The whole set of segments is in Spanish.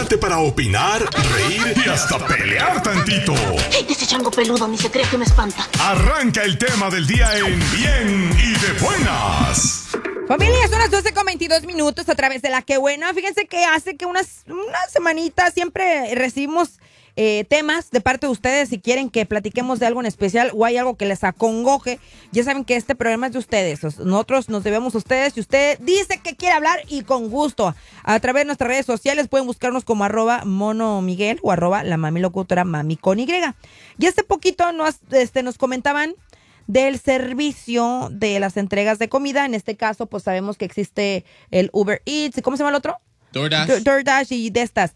Prepárate para opinar, reír y hasta pelear tantito. Ese chango peludo ni se cree que me espanta. Arranca el tema del día en Bien y de Buenas. Familia, son las 12:22 a través de La Que Buena. Fíjense que hace que una semanita siempre recibimos temas de parte de ustedes si quieren que platiquemos de algo en especial o hay algo que les acongoje. Ya saben que este programa es de ustedes. Nosotros nos debemos a ustedes y usted dice que quiere hablar y con gusto. A través de nuestras redes sociales pueden buscarnos como @monomiguel o @la mami locutora mami con Y. Y hace poquito nos comentaban del servicio de las entregas de comida. En este caso, pues sabemos que existe el Uber Eats. ¿Cómo se llama el otro? DoorDash y de estas.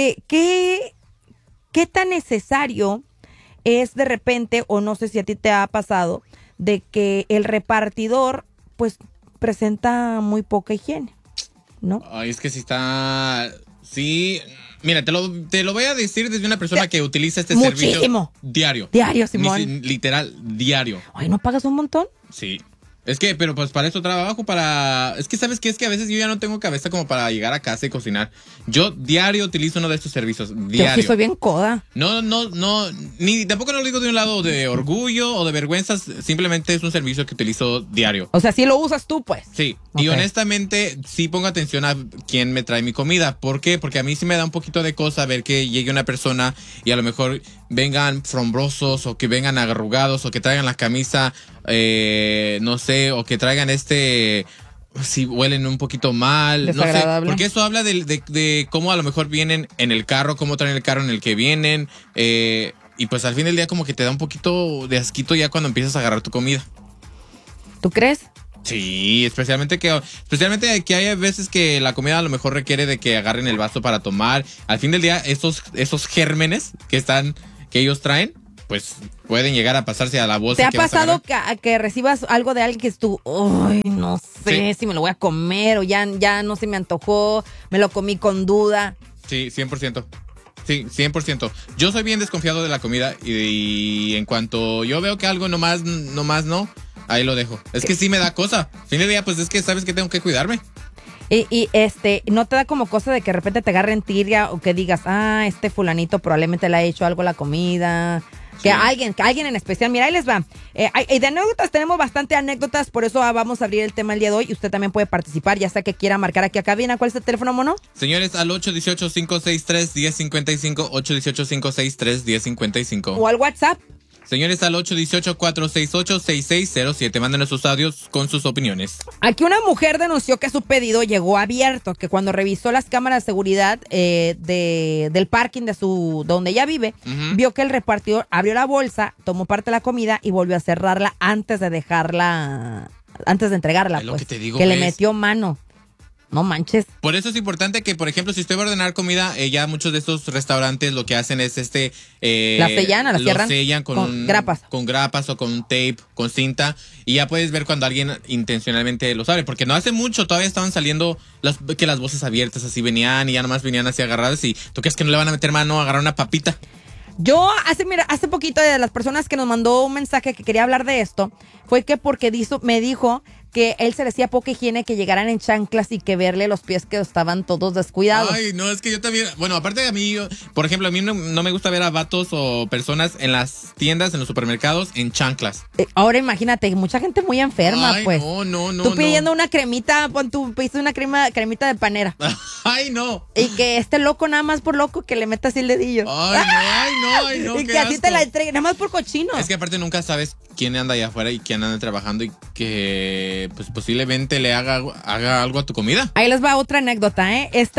¿Qué tan necesario es de repente, o no sé si a ti te ha pasado, de que el repartidor, pues, presenta muy poca higiene, ¿no? Ay, es que sí está... Sí... Mira, te lo voy a decir desde una persona que utiliza este servicio diario. Diario, Simón. Literal, diario. Ay, ¿no pagas un montón? Sí. Es que, pero pues para eso trabajo, Es que, ¿sabes qué? Es que a veces yo ya no tengo cabeza como para llegar a casa y cocinar. Yo diario utilizo uno de estos servicios, diario. Yo sí soy bien coda. No, ni tampoco lo digo de un lado de orgullo o de vergüenza, simplemente es un servicio que utilizo diario. O sea, sí lo usas tú, pues. Sí, okay. Y honestamente sí pongo atención a quién me trae mi comida. ¿Por qué? Porque a mí sí me da un poquito de cosa ver que llegue una persona y a lo mejor vengan frondosos o que vengan arrugados o que traigan la camisa, no sé, o que traigan si huelen un poquito mal, no sé, porque eso habla de cómo a lo mejor vienen en el carro, cómo traen el carro en el que vienen, y pues al fin del día como que te da un poquito de asquito ya cuando empiezas a agarrar tu comida. ¿Tú crees? Sí, especialmente que hay veces que la comida a lo mejor requiere de que agarren el vaso para tomar. Al fin del día, esos gérmenes que ellos traen, pues pueden llegar a pasarse a la bolsa. ¿Te ha pasado que recibas algo de alguien que es tú, ay, no sé si me lo voy a comer o ya no se me antojó, me lo comí con duda? Sí, 100%. Sí, 100%. Yo soy bien desconfiado de la comida y en cuanto yo veo que algo nomás no, ahí lo dejo. Es que sí me da cosa. Fin de día, pues es que sabes que tengo que cuidarme. Y ¿no te da como cosa de que de repente te agarren tirria o que digas, este fulanito probablemente le ha hecho algo a la comida? Que alguien en especial, mira, ahí les va. De anécdotas tenemos bastante anécdotas, por eso vamos a abrir el tema el día de hoy y usted también puede participar, ya sea que quiera marcar aquí a cabina. ¿Cuál es el teléfono, mono? Señores, al 818-563-1055, 818-563-1055. O al WhatsApp. Señores, al 818-468-6607. Mándenos sus audios con sus opiniones. Aquí una mujer denunció que su pedido llegó abierto, que cuando revisó las cámaras de seguridad del parking de donde ella vive, vio que el repartidor abrió la bolsa, tomó parte de la comida y volvió a cerrarla antes de entregarla. Pues, que le metió mano. No manches. Por eso es importante que, por ejemplo, si usted va a ordenar comida, ya muchos de estos restaurantes lo que hacen es la cierran. Sellan con grapas. Con grapas o con tape, con cinta. Y ya puedes ver cuando alguien intencionalmente los abre. Porque no hace mucho todavía estaban saliendo que las voces abiertas así venían y ya nomás venían así agarradas. Y tú crees que no le van a meter mano a agarrar una papita. Yo hace poquito de las personas que nos mandó un mensaje que quería hablar de esto, fue que porque me dijo que él se le hacía poca higiene que llegaran en chanclas y que verle los pies que estaban todos descuidados. Ay, no, es que yo también, bueno, aparte de mí, por ejemplo, a mí no me gusta ver a vatos o personas en las tiendas, en los supermercados, en chanclas. Ahora imagínate, mucha gente muy enferma. Ay, pues. No. Tú pidiendo una cremita, tú pediste una cremita de panera. Ay, no. Y que loco, nada más por loco, que le metas así el dedillo. Ay, no. Y que así te la entregue, nada más por cochino. Es que aparte nunca sabes quién anda allá afuera y quién anda trabajando y que pues posiblemente le haga algo a tu comida. Ahí les va otra anécdota,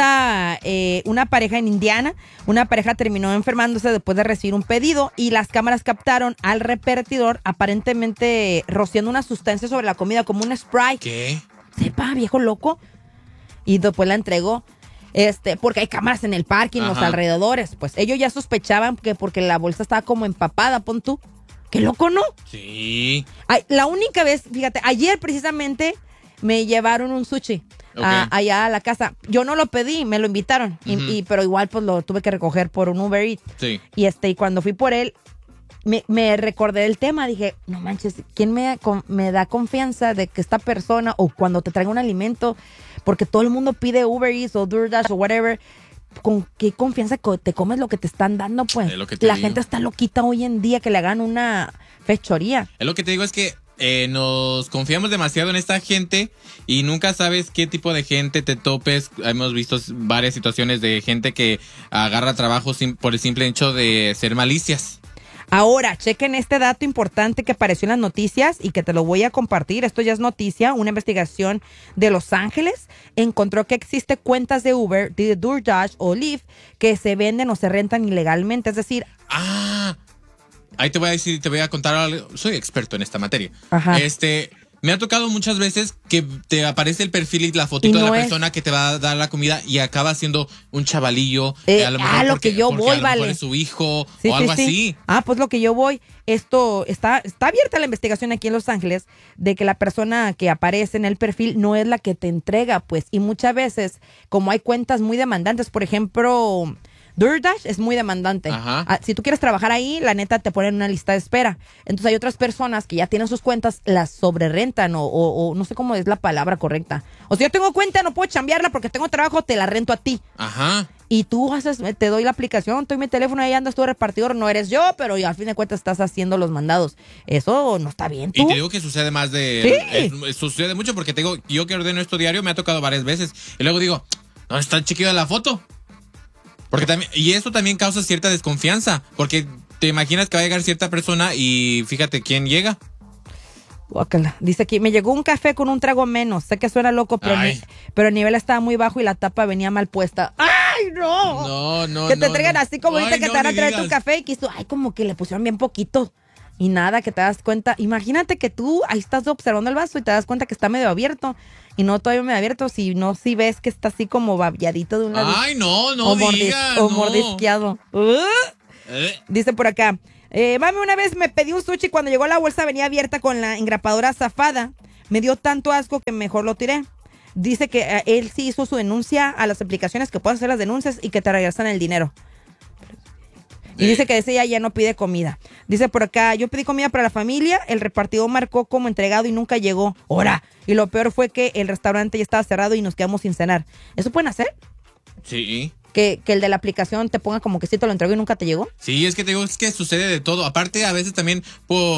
una pareja en Indiana, una pareja terminó enfermándose después de recibir un pedido y las cámaras captaron al repartidor aparentemente rociando una sustancia sobre la comida como un spray. ¿Qué? Sepa, viejo loco. Y después la entregó. Porque hay cámaras en el parque y en los alrededores. Pues ellos ya sospechaban que porque la bolsa estaba como empapada, pon tú. ¡Qué loco, no! Sí. Ay, la única vez, fíjate, ayer precisamente me llevaron un sushi allá a la casa. Yo no lo pedí, me lo invitaron. Pero igual pues lo tuve que recoger por un Uber Eats. Sí. Y cuando fui por él, me recordé del tema. Dije, no manches, ¿quién me da confianza de que esta persona, o cuando te traiga un alimento, porque todo el mundo pide Uber Eats o DoorDash o whatever, ¿con qué confianza te comes lo que te están dando, pues? Es lo que te La digo. gente está loquita hoy en día que le hagan una fechoría. Es lo que te digo, es que nos confiamos demasiado en esta gente y nunca sabes qué tipo de gente te topes. Hemos visto varias situaciones de gente que agarra trabajo por el simple hecho de ser malicias. Ahora, chequen este dato importante que apareció en las noticias y que te lo voy a compartir. Esto ya es noticia. Una investigación de Los Ángeles encontró que existe cuentas de Uber, de DoorDash o Lyft que se venden o se rentan ilegalmente. Es decir, Ahí te voy a decir, te voy a contar algo. Soy experto en esta materia. Ajá. Me ha tocado muchas veces que te aparece el perfil y la fotito Y no de la es. persona que te va a dar la comida y acaba siendo un chavalillo. A lo mejor lo porque, que yo porque voy, a lo mejor vale. es su hijo sí, o algo sí. así. Pues lo que yo voy. Esto está abierta la investigación aquí en Los Ángeles de que la persona que aparece en el perfil no es la que te entrega, pues. Y muchas veces, como hay cuentas muy demandantes, por ejemplo, DoorDash es muy demandante. Ajá. Si tú quieres trabajar ahí, la neta te ponen una lista de espera. Entonces hay otras personas que ya tienen sus cuentas, las sobrerrentan o no sé cómo es la palabra correcta. O sea, yo tengo cuenta, no puedo chambearla porque tengo trabajo, te la rento a ti. Ajá. Y tú te doy la aplicación, doy mi teléfono, ahí andas tú de repartidor, no eres yo, pero al fin de cuentas estás haciendo los mandados. Eso no está bien, tú. Y te digo que sucede más sucede mucho porque te digo, yo que ordeno esto diario me ha tocado varias veces. Y luego digo, ¿dónde está el chiquillo de la foto? Porque también, y eso también causa cierta desconfianza, porque te imaginas que va a llegar cierta persona y fíjate quién llega. Guácala. Dice aquí, me llegó un café con un trago menos. Sé que suena loco, pero el nivel estaba muy bajo y la tapa venía mal puesta. ¡Ay, no! No. Que te traigan así como ahorita Ay, que no te van a me traer tu digas. café y que ay, como que le pusieron bien poquito. Y nada, que te das cuenta. Imagínate que tú ahí estás observando el vaso y te das cuenta que está medio abierto. Y no todavía medio abierto, si ves que está así como babiadito de un lado. Ay, no o digas. o no. mordisqueado. Dice por acá, mami, una vez me pedí un sushi, cuando llegó la bolsa venía abierta con la engrapadora zafada. Me dio tanto asco que mejor lo tiré. Dice que él sí hizo su denuncia a las aplicaciones que pueden hacer las denuncias y que te regresan el dinero. Y dice que desde ya no pide comida. Dice por acá, yo pedí comida para la familia, el repartidor marcó como entregado y nunca llegó. ¡Hora! Y lo peor fue que el restaurante ya estaba cerrado y nos quedamos sin cenar. ¿Eso pueden hacer? Sí. Que el de la aplicación te ponga como que sí te lo entregó y nunca te llegó. Sí, es que te digo, es que sucede de todo. Aparte, a veces también por